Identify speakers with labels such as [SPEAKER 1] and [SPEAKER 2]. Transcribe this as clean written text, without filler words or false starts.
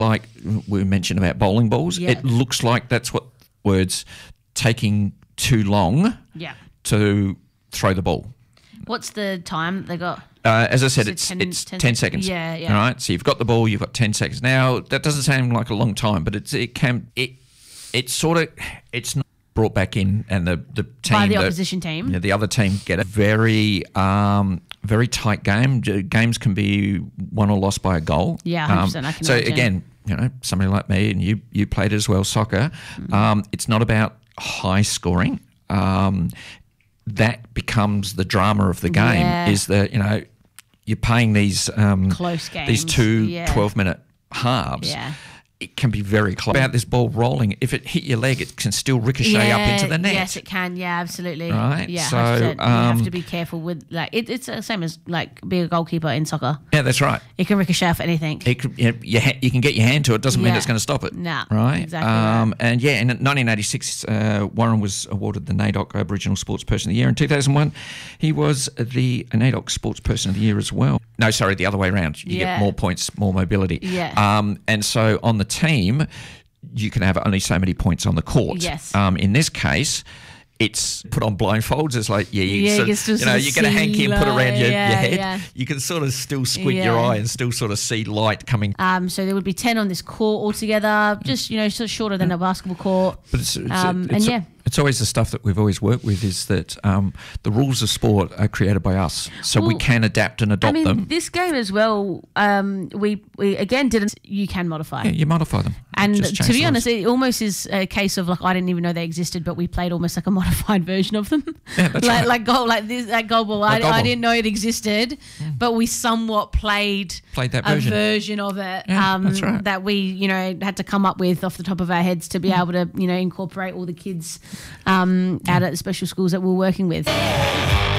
[SPEAKER 1] like we mentioned about bowling balls.
[SPEAKER 2] Yeah.
[SPEAKER 1] It looks like that's what words taking too long to throw the ball.
[SPEAKER 2] What's the time they got?
[SPEAKER 1] As I said,
[SPEAKER 2] So
[SPEAKER 1] it's
[SPEAKER 2] 10
[SPEAKER 1] 10 seconds.
[SPEAKER 2] Yeah, yeah.
[SPEAKER 1] All right. So you've got the ball, you've got 10 seconds. Now that doesn't sound like a long time, but it's not brought back in, and the team
[SPEAKER 2] By the opposition team.
[SPEAKER 1] Yeah, the other team get a very very tight game. Games can be won or lost by a goal.
[SPEAKER 2] Yeah, 100%. I can
[SPEAKER 1] so
[SPEAKER 2] imagine.
[SPEAKER 1] again, somebody like me, and you played as well, soccer. It's not about high scoring. That becomes the drama of the game.
[SPEAKER 2] Yeah.
[SPEAKER 1] Is that you're playing these
[SPEAKER 2] Close games.
[SPEAKER 1] these two
[SPEAKER 2] Yeah.
[SPEAKER 1] 12-minute halves.
[SPEAKER 2] Yeah.
[SPEAKER 1] It can be very close. About this ball rolling, if it hit your leg, it can still ricochet up into the net.
[SPEAKER 2] Yes, it can. Yeah, absolutely.
[SPEAKER 1] Right,
[SPEAKER 2] Yeah,
[SPEAKER 1] so,
[SPEAKER 2] 100%. You have to be careful with it's the same as being a goalkeeper in soccer.
[SPEAKER 1] Yeah, that's right.
[SPEAKER 2] It can ricochet off anything.
[SPEAKER 1] You can get your hand to it. Doesn't mean
[SPEAKER 2] Yeah.
[SPEAKER 1] it's going to stop it.
[SPEAKER 2] Nah,
[SPEAKER 1] right.
[SPEAKER 2] exactly right.
[SPEAKER 1] And in 1986, Warren was awarded the NAIDOC Aboriginal Sportsperson of the Year. In 2001, he was the NAIDOC Sportsperson of the Year as well. No, sorry, the other way around. You get more points, more mobility.
[SPEAKER 2] Yeah.
[SPEAKER 1] And so on the team, you can have only so many points on the court.
[SPEAKER 2] Yes.
[SPEAKER 1] In this case, it's put on blindfolds. It's like, you get a hanky and put it around your head.
[SPEAKER 2] Yeah.
[SPEAKER 1] You can sort of still squint your eye and still sort of see light coming.
[SPEAKER 2] So there would be 10 on this court altogether, just, sort of shorter than a basketball court.
[SPEAKER 1] But it's always the stuff that we've always worked with, is that the rules of sport are created by us, so we can adapt and adopt them.
[SPEAKER 2] This game as well, we again didn't. You can modify.
[SPEAKER 1] Yeah, you modify them.
[SPEAKER 2] And
[SPEAKER 1] Just change
[SPEAKER 2] to be
[SPEAKER 1] the
[SPEAKER 2] honest,
[SPEAKER 1] rules.
[SPEAKER 2] it almost is a case of I didn't even know they existed, but we played almost like a modified version of them.
[SPEAKER 1] Yeah, that's right.
[SPEAKER 2] Like goal, like this, that goal ball. I didn't know it existed, but we somewhat played
[SPEAKER 1] that
[SPEAKER 2] a
[SPEAKER 1] version.
[SPEAKER 2] version of it.
[SPEAKER 1] Yeah, that's right.
[SPEAKER 2] That we had to come up with off the top of our heads to be able to incorporate all the kids out at the special schools that we're working with.